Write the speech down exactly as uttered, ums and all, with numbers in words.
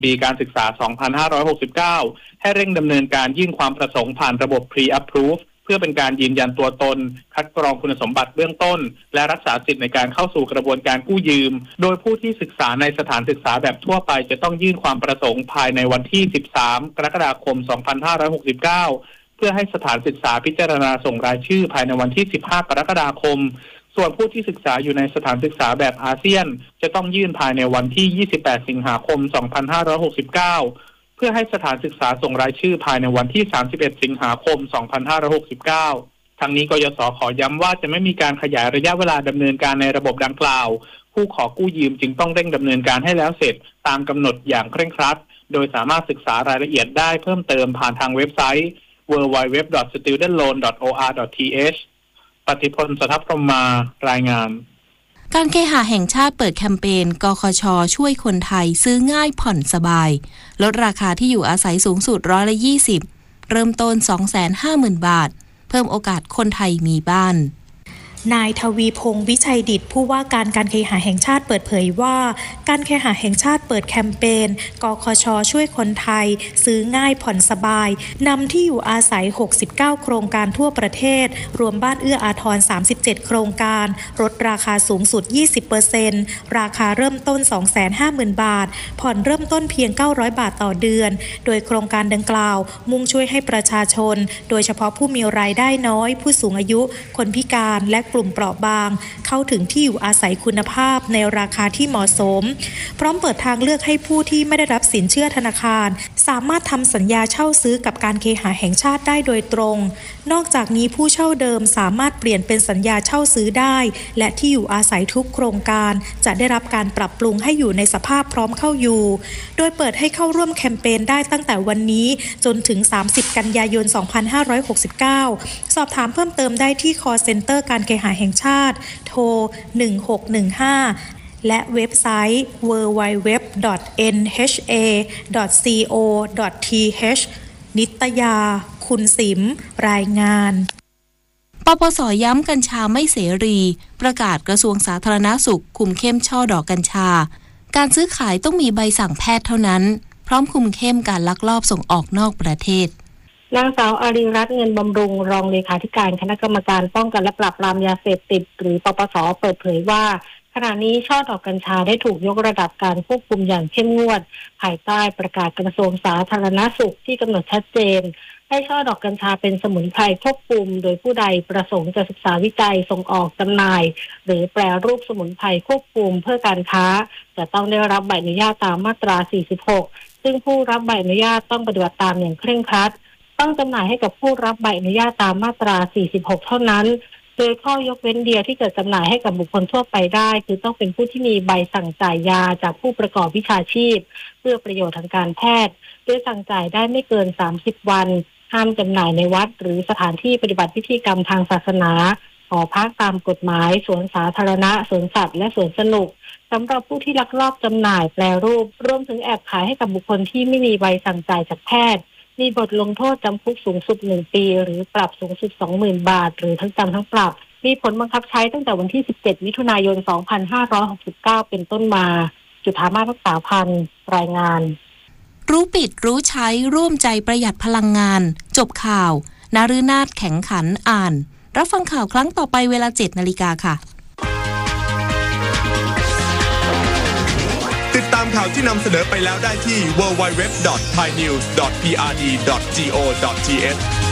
ปีการศึกษา สองพันห้าร้อยหกสิบเก้า ให้เร่งดำเนินการยื่นความประสงค์ผ่านระบบ Pre-Approve เพื่อเป็นการยืนยันตัวตนคัดกรองคุณสมบัติเบื้องต้นและรักษาสิทธิในการเข้าสู่กระบวนการกู้ยืมโดยผู้ที่ศึกษาในสถานศึกษาแบบทั่วไปจะต้องยื่นความประสงค์ภายในวันที่สิบสามกรกฎาคมสองพันห้าร้อยหกสิบเก้าเพื่อให้สถานศึกษาพิจารณาส่งรายชื่อภายในวันที่สิบห้ากรกฎาคมส่วนผู้ที่ศึกษาอยู่ในสถานศึกษาแบบอาเซียนจะต้องยื่นภายในวันที่ยี่สิบแปดสิงหาคมสองพันห้าร้อยหกสิบเก้าเพื่อให้สถานศึกษาส่งรายชื่อภายในวันที่สามสิบเอ็ดสิงหาคมสองพันห้าร้อยหกสิบเก้าทั้งนี้กยศขอย้ำว่าจะไม่มีการขยายระยะเวลาดำเนินการในระบบดังกล่าวผู้ขอกู้ยืมจึงต้องเร่งดำเนินการให้แล้วเสร็จตามกำหนดอย่างเคร่งครัดโดยสามารถศึกษารายละเอียดได้เพิ่มเติมผ่านทางเว็บไซต์ ดับเบิลยู ดับเบิลยู ดับเบิลยู ดอท สตูเดนต์โลน ดอท โอ อาร์ ดอท ที เอช ปฏิพล สทัพพรหมารายงานการเคหะแห่งชาติเปิดแคมเปญกคช.ช่วยคนไทยซื้อง่ายผ่อนสบายลดราคาที่อยู่อาศัยสูงสุดร้อยละยี่สิบเริ่มต้น สองแสนห้าหมื่น บาทเพิ่มโอกาสคนไทยมีบ้านนายทวีพงษ์วิชัยดิษฐ์ผู้ว่าการการเคหะแห่งชาติเปิดเผยว่าการเคหะแห่งชาติเปิดแคมเปญกคช.ช่วยคนไทยซื้อง่ายผ่อนสบายนำที่อยู่อาศัยหกสิบเก้าโครงการทั่วประเทศรวมบ้านเอื้ออาทรสามสิบเจ็ดโครงการลดราคาสูงสุด ยี่สิบเปอร์เซ็นต์ ราคาเริ่มต้น สองแสนห้าหมื่น บาทผ่อนเริ่มต้นเพียงเก้าร้อยบาทต่อเดือนโดยโครงการดังกล่าวมุ่งช่วยให้ประชาชนโดยเฉพาะผู้มีรายได้น้อยผู้สูงอายุคนพิการและกลุ่มเปราะบางเข้าถึงที่อยู่อาศัยคุณภาพในราคาที่เหมาะสมพร้อมเปิดทางเลือกให้ผู้ที่ไม่ได้รับสินเชื่อธนาคารสามารถทำสัญญาเช่าซื้อกับการเคหะแห่งชาติได้โดยตรงนอกจากนี้ผู้เช่าเดิมสามารถเปลี่ยนเป็นสัญญาเช่าซื้อได้และที่อยู่อาศัยทุกโครงการจะได้รับการปรับปรุงให้อยู่ในสภาพพร้อมเข้าอยู่โดยเปิดให้เข้าร่วมแคมเปญได้ตั้งแต่วันนี้จนถึงสามสิบกันยายนสองพันห้าร้อยหกสิบเก้าสอบถามเพิ่มเติมได้ที่ call center การเคหะแห่งชาติโทรหนึ่งหกหนึ่งห้าและเว็บไซต์ ดับเบิลยู ดับเบิลยู ดับเบิลยู ดอท เอ็น เอช เอ ดอท ซี โอ ดอท ที เอช นิตยาคุณสิมรายงานปปส.ย้ำกัญชาไม่เสรีประกาศกระทรวงสาธารณสุขคุมเข้มช่อดอกกัญชาการซื้อขายต้องมีใบสั่งแพทย์เท่านั้นพร้อมคุมเข้มการลักลอบส่งออกนอกประเทศนางสาวอารีรัตน์เงินบำรุงรองเลขาธิการคณะกรรมการป้องกันและปราบปรามยาเสพติดหรือปปส.เปิดเผยว่าขณะนี้ช่อดอกกัญชาได้ถูกยกระดับการควบคุมอย่างเข้มงวดภายใต้ประกาศกระทรวงสาธารณสุขที่กำหนดชัดเจนให้ช่อดอกกัญชาเป็นสมุนไพรควบคุมโดยผู้ใดประสงค์จะศึกษาวิจัยส่งออกจำหน่ายหรือแปรรูปสมุนไพรควบคุมเพื่อการค้าจะต้องได้รับใบอนุญาตตามมาตราสี่สิบหกซึ่งผู้รับใบอนุญาตต้องปฏิบัติตามอย่างเคร่งครัดต้องจำหน่ายให้กับผู้รับใบอนุญาตตามมาตราสี่สิบหกเท่านั้นโดยข้อยกเว้นเดียวที่จะจำหน่ายให้กับบุคคลทั่วไปได้คือต้องเป็นผู้ที่มีใบสั่งจ่ายยาจากผู้ประกอบวิชาชีพเพื่อประโยชน์ทางการแพทย์โดยสั่งจ่ายได้ไม่เกินสามสิบวันห้ามจำหน่ายในวัดหรือสถานที่ปฏิบัติพิธีกรรมทางศาสนาหอพักตามกฎหมายสวนสาธารณะสวนสัตว์และสวนสนุกสำหรับผู้ที่ลักลอบจำหน่ายแปรรูปรวมถึงแอบขายให้กับบุคคลที่ไม่มีใบสั่งจ่ายจากแพทย์มีบทลงโทษจำคุกสูงสุดหนึ่งปีหรือปรับสูงสุด สองหมื่น บาทหรือทั้งจำทั้งปรับมีผลบังคับใช้ตั้งแต่วันที่สิบเจ็ดมิถุนายนสองพันห้าร้อยหกสิบเก้าเป็นต้นมาจุฑามาสรักษาพันธ์รายงานรู้ปิดรู้ใช้ร่วมใจประหยัดพลังงานจบข่าวนาฤนาถแข็งขันอ่านรับฟังข่าวครั้งต่อไปเวลา เจ็ดนาฬิกาค่ะติดตามข่าวที่นำเสนอไปแล้วได้ที่ ดับเบิลยู ดับเบิลยู ดับเบิลยู ดอท ไทยนิวส์ ดอท พี อาร์ ดี ดอท จี โอ ดอท ที เอช